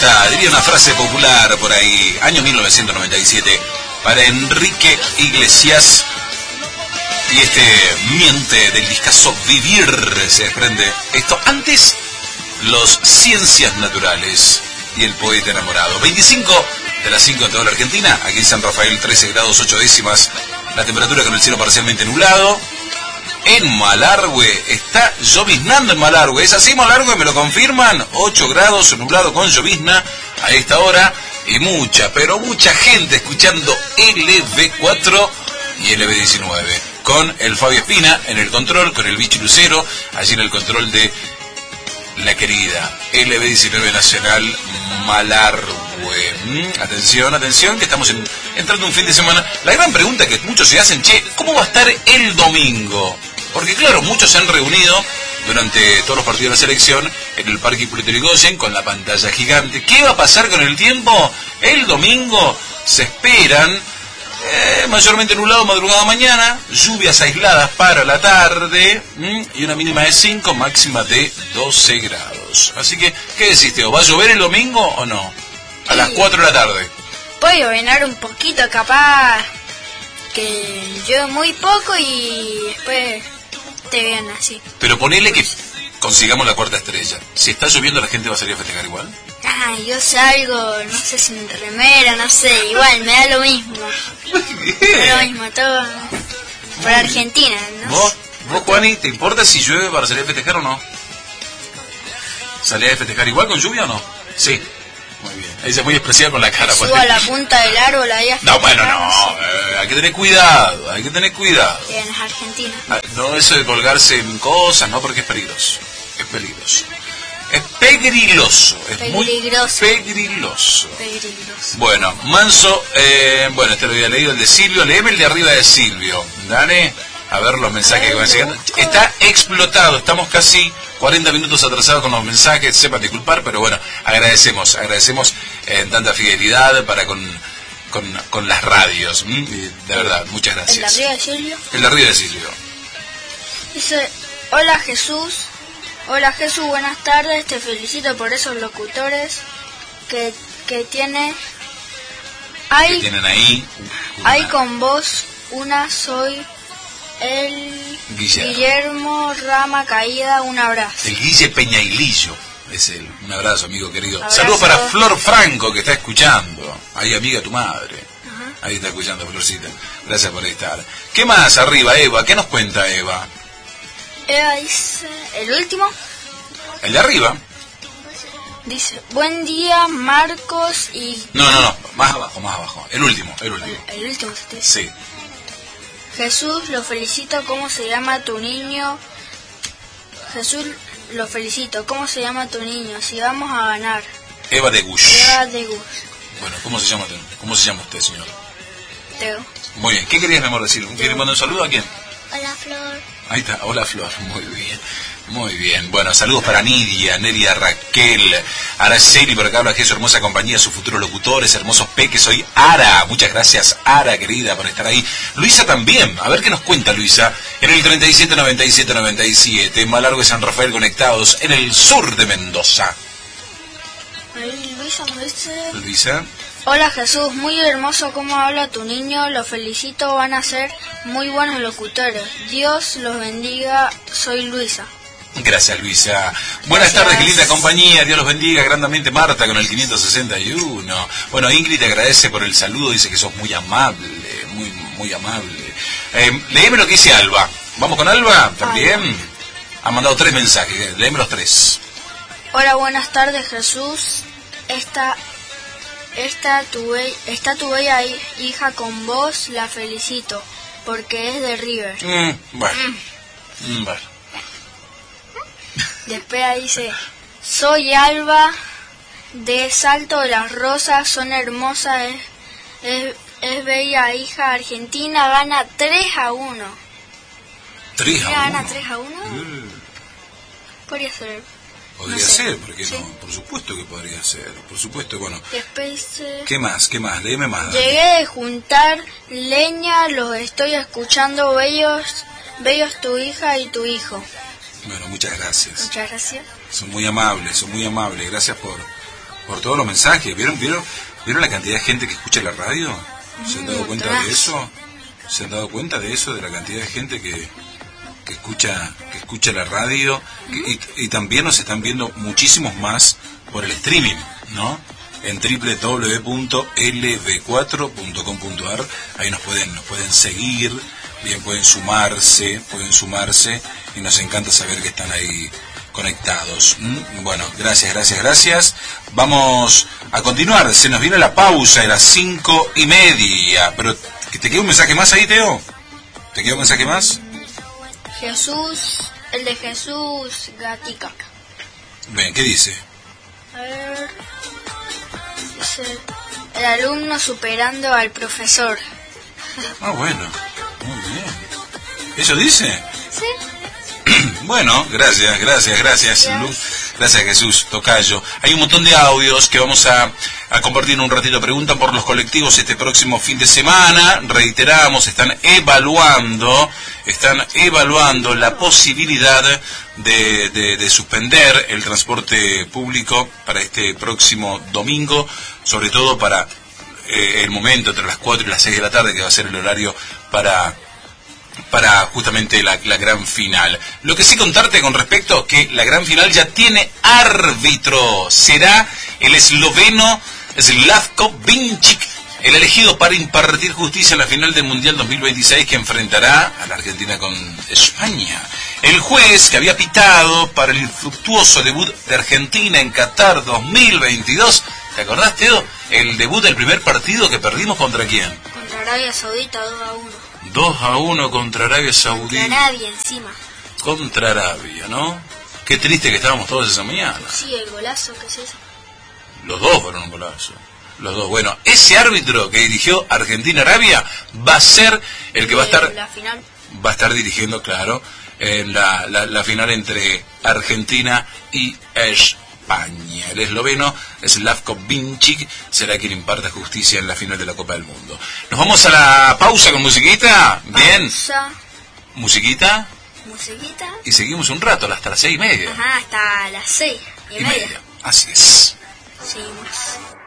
está, diría una frase popular por ahí, año 1997, para Enrique Iglesias, y miente del discazo Vivir, se desprende esto. Antes, los Ciencias Naturales y el Poeta Enamorado. 25 de las 5 en toda la Argentina, aquí en San Rafael 13 grados 8 décimas, la temperatura con el cielo parcialmente nublado. En Malargüe, está lloviznando en Malargüe. ¿Es así, Malargüe? ¿Me lo confirman? 8 grados, nublado con llovizna a esta hora. Y pero mucha gente escuchando LB4 y LB19. Con el Fabio Espina en el control, con el Bichi Lucero, allí en el control de la querida LB19 Nacional Malargüe. Atención, atención, que estamos entrando un fin de semana. La gran pregunta que muchos se hacen, ¿cómo va a estar el domingo? Porque claro, muchos se han reunido durante todos los partidos de la selección en el Parque Hipólito Yrigoyen con la pantalla gigante. ¿Qué va a pasar con el tiempo? El domingo se esperan mayormente nublado madrugada mañana, lluvias aisladas para la tarde y una mínima de 5, máxima de 12 grados. Así que, ¿qué decís, Teo? ¿Va a llover el domingo o no? A las 4 de la tarde. Puede llover un poquito, capaz que llueve muy poco y después te vean así. Pero ponele que consigamos la cuarta estrella. Si está lloviendo, ¿la gente va a salir a festejar igual? Yo salgo, no sé, sin remera, no sé, igual, me da lo mismo. Me da lo mismo, todo por Argentina, ¿no? ¿Vos, Juani, te importa si llueve para salir a festejar o no? ¿Salís a festejar igual con lluvia o no? Sí. Muy bien. Ahí se es muy expresiva con la cara. Subo a la punta del árbol ahí a No, bueno, no. Hay que tener cuidado, hay que tener cuidado. En Argentina. No, eso de colgarse en cosas, no, porque es peligroso. Es peligroso. Es pegriloso. Es peligroso. Muy pegriloso. Pegriloso. Bueno, Manso, este lo había leído, el de Silvio. Léeme el de arriba de Silvio. Dale, a ver los mensajes que van llegando. Está explotado, estamos casi 40 minutos atrasados con los mensajes, sepan disculpar, pero bueno, agradecemos tanta fidelidad para con las radios. De verdad, muchas gracias. ¿El de arriba de Silvio? El de arriba de Silvio. Dice, hola Jesús. Hola Jesús, buenas tardes, te felicito por esos locutores que tienen ahí. Hay con vos soy el Guillermo Rama Caída, un abrazo. El Guille Peñailillo es él, un abrazo amigo querido. Saludos para Flor Franco que está escuchando, ahí amiga tu madre. Ahí está escuchando Florcita, gracias por estar. ¿Qué más arriba, Eva? ¿Qué nos cuenta Eva? Eva dice, ¿el último? El de arriba. Dice, buen día Marcos y... No, más abajo. El último. El último, sí. Jesús, lo felicito, ¿cómo se llama tu niño? Jesús, lo felicito, ¿cómo se llama tu niño? Si vamos a ganar. Eva de Gush. Eva de Gush. Bueno, ¿cómo se llama usted, señor? Teo. Muy bien, ¿qué querías, mi amor, decir? ¿Quieres mandar un saludo a quién? Hola, Flor. Ahí está, hola Flor, muy bien. Bueno, saludos para Neria, Raquel, Araceli, por acá habla que su hermosa compañía, sus futuros locutores, hermosos peques, soy Ara, muchas gracias Ara, querida, por estar ahí. Luisa también, a ver qué nos cuenta Luisa, en el 379797, Malargüe San Rafael conectados, en el sur de Mendoza. Luisa. Hola Jesús, muy hermoso cómo habla tu niño, lo felicito, van a ser muy buenos locutores. Dios los bendiga, soy Luisa. Gracias Luisa. Buenas tardes, qué linda compañía, Dios los bendiga grandemente Marta con el 561. Bueno, Ingrid te agradece por el saludo, dice que sos muy amable, muy amable. Léeme lo que dice Alba. ¿Vamos con Alba también? Ha mandado 3 mensajes, léeme los 3. Hola, buenas tardes Jesús, Está tu bella hija con vos, la felicito, porque es de River. Bueno. Después dice, soy Alba, de Salto de las Rosas, son hermosas, es bella hija, Argentina gana 3-1. ¿3-1? ¿Gana 3-1? Podría ser. Podría ser, porque sí. No, por supuesto que podría ser, por supuesto, bueno. Después, ¿Qué más? Léeme más. Llegué de juntar leña, los estoy escuchando, bellos tu hija y tu hijo. Bueno, muchas gracias. Muchas gracias. Son muy amables, gracias por todos los mensajes. ¿Vieron la cantidad de gente que escucha la radio? ¿Se han dado cuenta de eso? ¿Se han dado cuenta de eso, de la cantidad de gente que escucha la radio? Y también nos están viendo muchísimos más por el streaming, ¿no? En www.lb4.com.ar. Ahí nos pueden seguir, bien, pueden sumarse, y nos encanta saber que están ahí conectados. Bueno, gracias. Vamos a continuar. Se nos viene la pausa de las 5:30. Pero, ¿te queda un mensaje más ahí, Teo? ¿Te queda un mensaje más? El de Jesús Gatica. Bien, ¿qué dice? A ver. Dice: el alumno superando al profesor. Ah, bueno. Muy bien. ¿Eso dice? Sí. Bueno, gracias, Luz. Gracias, Jesús, tocayo. Hay un montón de audios que vamos a compartir en un ratito. Preguntan por los colectivos este próximo fin de semana. Reiteramos, están evaluando la posibilidad de suspender el transporte público para este próximo domingo, sobre todo para el momento entre las 4 y las 6 de la tarde, que va a ser el horario para justamente la gran final. Lo que sí contarte con respecto a que la gran final ya tiene árbitro. Será el esloveno Slavko Vincic, el elegido para impartir justicia en la final del Mundial 2026, que enfrentará a la Argentina con España. El juez que había pitado para el infructuoso debut de Argentina en Qatar 2022, ¿te acordás, Teo? El debut del primer partido que perdimos, ¿contra quién? Contra Arabia Saudita, 2-1. 2-1 contra Arabia Saudita. Contra Arabia encima. Contra Arabia, ¿no? Qué triste que estábamos todos esa mañana. Sí, el golazo, ¿qué es eso? Los dos fueron un golazo. Los dos. Bueno, ese árbitro que dirigió Argentina-Arabia va a ser el que va a estar... La final. Va a estar dirigiendo, claro, en la final entre Argentina y España. El esloveno Slavko Vincic será quien imparta justicia en la final de la Copa del Mundo. Nos vamos a la pausa con musiquita. Bien. Pausa. Musiquita. Musiquita. Y seguimos un rato, hasta las 6:30. Ajá, hasta las 6:30. Así es. Seguimos.